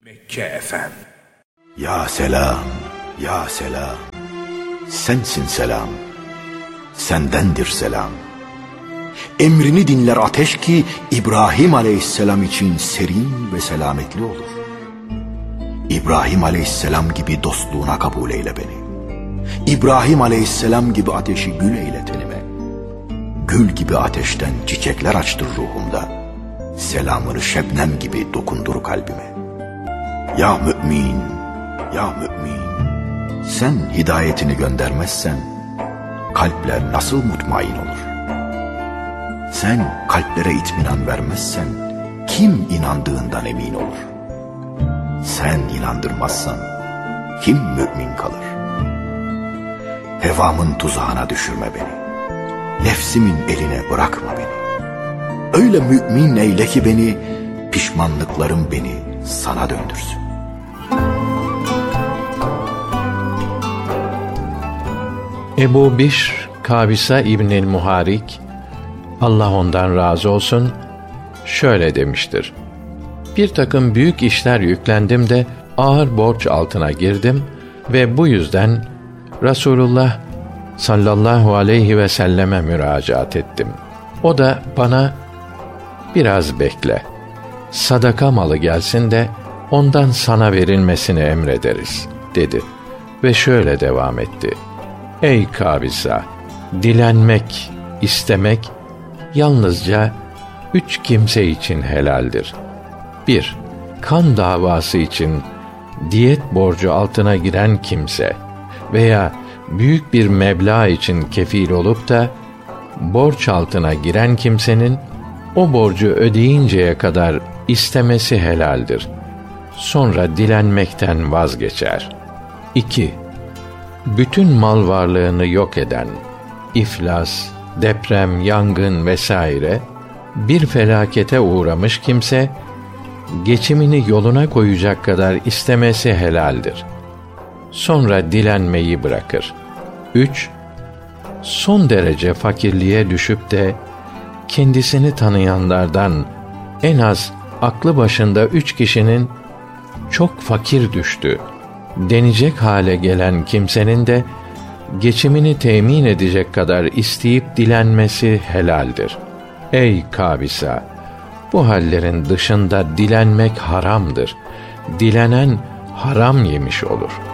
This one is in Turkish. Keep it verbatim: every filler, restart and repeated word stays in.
Mekke Efem. Ya selam, ya selam, sensin selam, sendendir selam. Emrini dinler ateş ki İbrahim aleyhisselam için serin ve selametli olur. İbrahim aleyhisselam gibi dostluğuna kabul eyle beni. İbrahim aleyhisselam gibi ateşi gül eyle tenime. Gül gibi ateşten çiçekler açtır ruhumda. Selamını şebnem gibi dokundur kalbime. Ya mümin, ya mümin, sen hidayetini göndermezsen kalpler nasıl mutmain olur? Sen kalplere itminan vermezsen kim inandığından emin olur? Sen inandırmazsan kim mümin kalır? Hevamın tuzağına düşürme beni. Nefsimin eline bırakma beni. Öyle mümin eyle ki beni, pişmanlıklarım beni sana döndürsün. Ebu Bişr Kabisa İbnül Muharik, Allah ondan razı olsun, şöyle demiştir: bir takım büyük işler yüklendim de ağır borç altına girdim ve bu yüzden Resulullah sallallahu aleyhi ve selleme müracaat ettim. O da bana biraz bekle, sadaka malı gelsin de ondan sana verilmesini emrederiz dedi ve şöyle devam etti: ey Kabisa, dilenmek, istemek yalnızca üç kimse için helaldir. Bir, kan davası için diyet borcu altına giren kimse veya büyük bir meblağ için kefil olup da borç altına giren kimsenin o borcu ödeyinceye kadar istemesi helaldir. Sonra dilenmekten vazgeçer. İki, bütün mal varlığını yok eden, iflas, deprem, yangın vesaire bir felakete uğramış kimse, geçimini yoluna koyacak kadar istemesi helaldir. Sonra dilenmeyi bırakır. Üç, son derece fakirliğe düşüp de kendisini tanıyanlardan en az aklı başında üç kişinin çok fakir düştü denecek hale gelen kimsenin de geçimini temin edecek kadar isteyip dilenmesi helaldir. Ey Kabisa, bu hallerin dışında dilenmek haramdır. Dilenen haram yemiş olur.